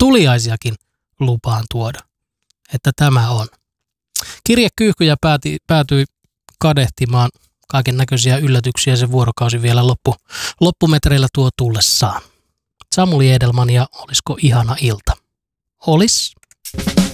tuliaisiakin lupaan tuoda, että tämä on. Kirjekyyhkyjä päätyi kadehtimaan kaiken näköisiä yllätyksiä se vuorokausi vielä loppumetreillä tuo tullessaan. Samuli Edelman ja olisiko ihana ilta? Olis.